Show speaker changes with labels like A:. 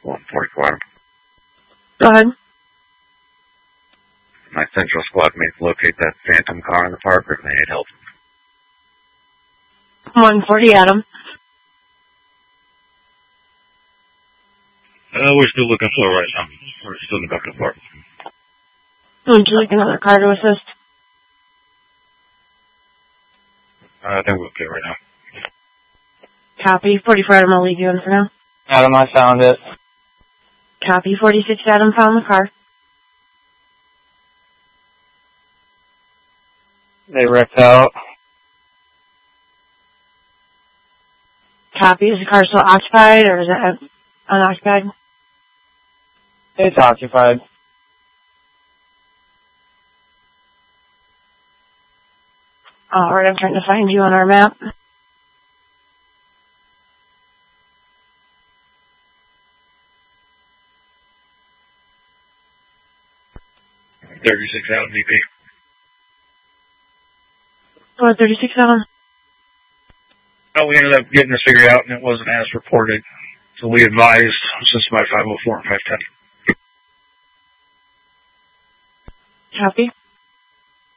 A: 144 Adam.
B: Go ahead.
A: My central squad mates locate that phantom car in the park room. They need help.
B: 140 Adam.
A: We're still looking for it right now. We're still in the back of the park.
B: Would you like another car to assist?
A: I think we're okay right now.
B: Copy. 44 Adam, I'll leave you in for now.
C: Adam, I found it.
B: Copy. 46 Adam found the car.
C: They ripped out.
B: Copy. Is the car still occupied or is it unoccupied?
C: It's occupied.
B: Alright, I'm trying to find you on our map.
A: $36 Adam DP.
B: What, 36 Adam?
A: Oh, we ended up getting this figured out and it wasn't as reported. So we advised since my 504 and 510.
B: Copy.